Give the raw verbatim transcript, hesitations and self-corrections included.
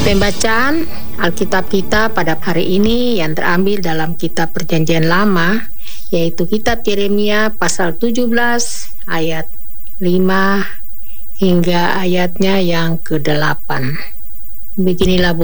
Pembacaan Alkitab kita pada hari ini yang terambil dalam kitab Perjanjian Lama, yaitu kitab Yeremia pasal tujuh belas ayat lima hingga ayatnya yang kedelapan. Beginilah